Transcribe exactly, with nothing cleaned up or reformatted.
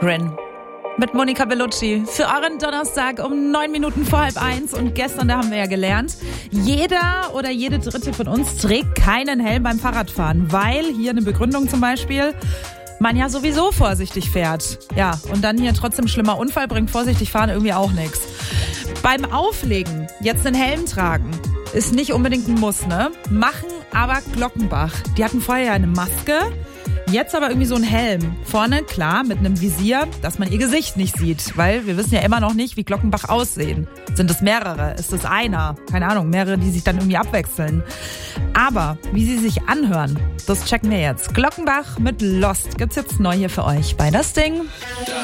Grin mit Monica Bellucci für euren Donnerstag um neun Minuten vor halb eins. Und gestern, da haben wir ja gelernt, jeder oder jede Dritte von uns trägt keinen Helm beim Fahrradfahren, weil, hier eine Begründung zum Beispiel, man ja sowieso vorsichtig fährt. Ja, und dann hier trotzdem schlimmer Unfall, bringt vorsichtig fahren irgendwie auch nichts. Beim Auflegen jetzt einen Helm tragen ist nicht unbedingt ein Muss, ne? Machen aber Glockenbach. Die hatten vorher ja eine Maske, jetzt aber irgendwie so ein Helm. Vorne, klar, mit einem Visier, dass man ihr Gesicht nicht sieht, weil wir wissen ja immer noch nicht, wie Glockenbach aussehen. Sind es mehrere? Ist es einer? Keine Ahnung, mehrere, die sich dann irgendwie abwechseln. Aber wie sie sich anhören, das checken wir jetzt. Glockenbach mit Lost gibt's jetzt neu hier für euch bei Das Ding.